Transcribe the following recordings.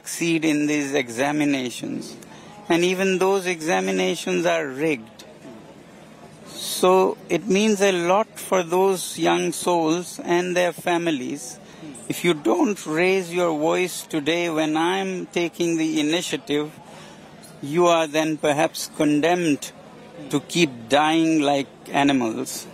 succeed in these examinations. And even those examinations are rigged. So it means a lot for those young souls and their families. If you don't raise your voice today when I'm taking the initiative, you are then perhaps condemned to keep dying like animals.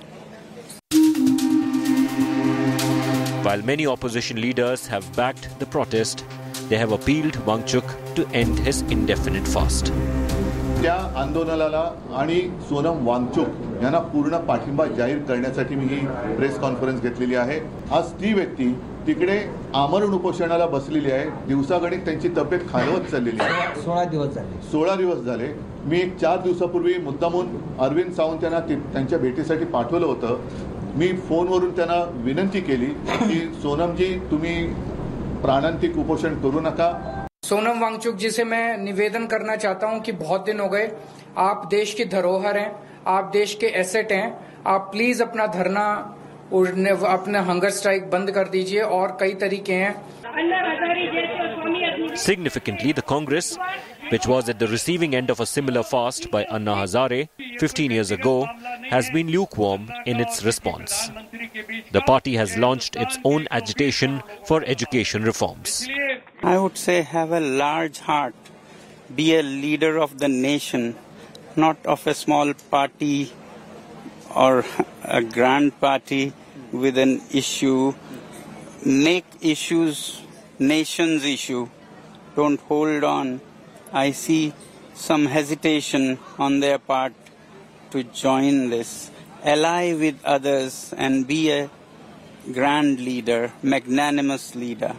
While many opposition leaders have backed the protest, they have appealed Wangchuk to end his indefinite fast. त्या आंदोलनाला आणि सोनम वांगचुक यांना पूर्ण पाठिंबा जाहीर करण्यासाठी मी ही press conference घेतलेली आहे. आज ती व्यक्ती तिकडे आमरण उपोषणाला बसलेली आहे. दिवसागणिक त्यांची तब्येत खालवत चाललेली आहे. 16 दिवस झाले. मी 4 दिवसापूर्वी मुद्दामून अरविंद सावंत यांना त्यांच्या भेटीसाठी पाठवलं होतं. मी फोनवरून त्यांना विनंती केली की सोनमजी तुम्ही प्राणांतिक उपोषण करू नका. सोनम वांगचुक जी से मैं निवेदन करना चाहता हूं कि बहुत दिन हो गए, आप देश की धरोहर हैं, आप देश के एसेट हैं, आप प्लीज अपना धरना अपना हंगर स्ट्राइक बंद कर दीजिए और कई तरीके हैं. Significantly, the Congress, which was at the receiving end of a similar fast by Anna Hazare 15 years ago, has been lukewarm in its response. The party has launched its own agitation for education reforms. I would say have a large heart, be a leader of the nation, not of a small party or a grand party with an issue. Make issues nation's issue. Don't hold on. I see some hesitation on their part to join this. Ally with others and be a grand leader, magnanimous leader.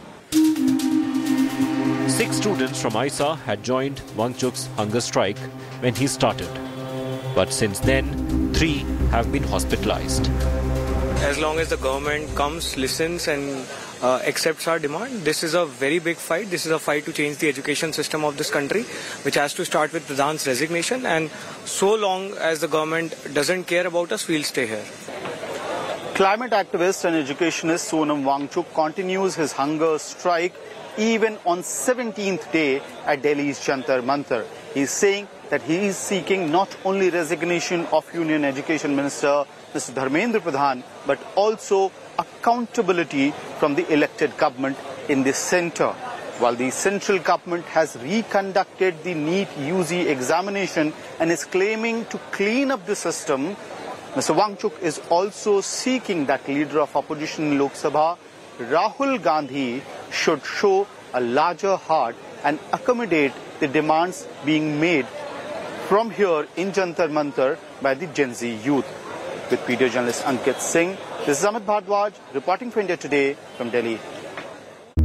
6 students from ISA had joined Wangchuk's hunger strike when he started. But since then, 3 have been hospitalized. As long as the government comes, listens and accepts our demand, this is a very big fight. This is a fight to change the education system of this country, which has to start with Pradhan's resignation. And so long as the government doesn't care about us, we'll stay here. Climate activist and educationist Sonam Wangchuk continues his hunger strike even on 17th day at Delhi's Jantar Mantar. He is saying that he is seeking not only resignation of Union Education Minister Mr. Dharmendra Pradhan, but also accountability from the elected government in the centre. While the central government has reconducted the NEET UG examination and is claiming to clean up the system, Mr. Wangchuk is also seeking that leader of opposition in Lok Sabha, Rahul Gandhi, should show a larger heart and accommodate the demands being made from here in Jantar Mantar by the Gen Z youth. With video journalist Ankit Singh, this is Amit Bhardwaj reporting for India Today from Delhi.